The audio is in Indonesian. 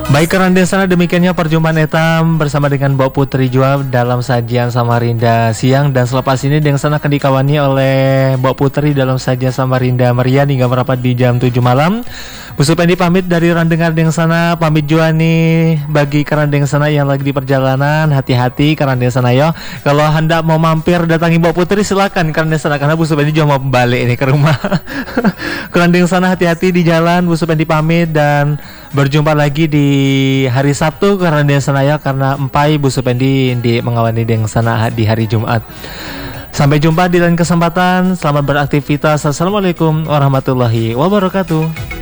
Baik karena di sana demikiannya perjumpaan etam bersama dengan Mbak Putri Jua dalam sajian Samarinda siang, dan selepas ini dengan sana akan dikawani oleh Mbak Putri dalam sajian Samarinda Meriah hingga merapat di jam 7 malam. Bu Supendi pamit dari Randengar dengan sana, pamit juga nih bagi karena dengan sana yang lagi di perjalanan, hati-hati karena dengan sana yo. Kalau hendak mau mampir datangi Mbak Putri silakan karena dengan sana, karena Bu Supendi juga mau balik ini ke rumah. Karena dengan sana hati-hati di jalan. Bu Supendi pamit dan berjumpa lagi di hari Sabtu karena dengan sana ya, karena empai Bu Supendi di mengawani dengan sana di hari Jumat. Sampai jumpa di lain kesempatan. Selamat beraktivitas. Assalamualaikum warahmatullahi wabarakatuh.